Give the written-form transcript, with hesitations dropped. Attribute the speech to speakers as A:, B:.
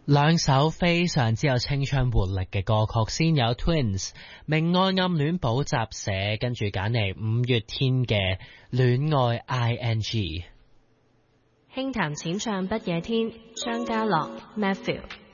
A: 兩首非常之有青春活力嘅歌曲，先有 Twins 明愛暗戀補習社，跟住揀嚟五月天嘅戀愛 ING。
B: 輕談淺唱不夜天，張家樂 Matthew。